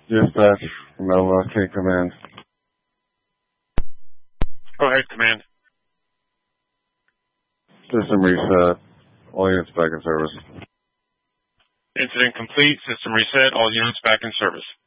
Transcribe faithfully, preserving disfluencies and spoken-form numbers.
Dispatch, Nova, K Command. Go ahead, Command. System reset. All units back in service. Incident complete. System reset. All units back in service.